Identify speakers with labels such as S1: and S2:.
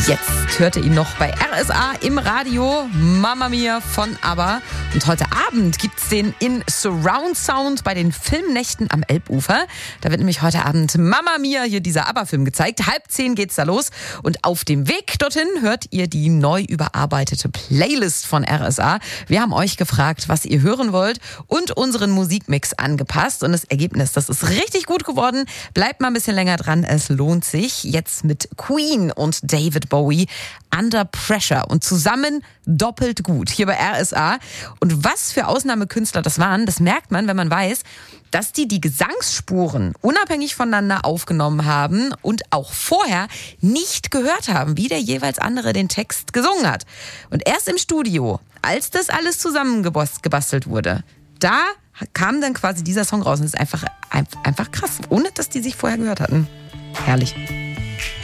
S1: Jetzt hört ihr ihn noch bei RSA im Radio, Mamma Mia von ABBA. Und heute Abend gibt's den in Surround Sound bei den Filmnächten am Elbufer. Da wird nämlich heute Abend Mamma Mia, hier dieser ABBA-Film, gezeigt. 9:30 geht's da los. Und auf dem Weg dorthin hört ihr die neu überarbeitete Playlist von RSA. Wir haben euch gefragt, was ihr hören wollt und unseren Musikmix angepasst. Und das Ergebnis, das ist richtig gut geworden. Bleibt mal ein bisschen länger dran, es lohnt sich. Jetzt mit Queen und David Bowie, Under Pressure, und zusammen doppelt gut hier bei RSA. Und was für Ausnahmekünstler das waren, das merkt man, wenn man weiß, dass die Gesangsspuren unabhängig voneinander aufgenommen haben und auch vorher nicht gehört haben, wie der jeweils andere den Text gesungen hat. Und erst im Studio, als das alles zusammengebastelt wurde, da kam dann quasi dieser Song raus. Und das ist einfach krass, ohne dass die sich vorher gehört hatten. Herrlich.